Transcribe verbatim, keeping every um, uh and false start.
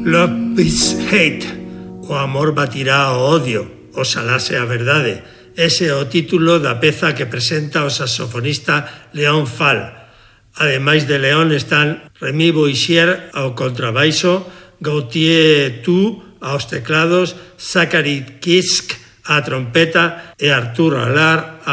Love beats hate, o amor batirá o odio, oxalá sea verdade. Ese é o título da peza que presenta o saxofonista León Fal. Ademais de León están Rémi Boissier ao contrabaixo, Gauthier Tu aos teclados, Zachary Kisk á trompeta e Artur Allard á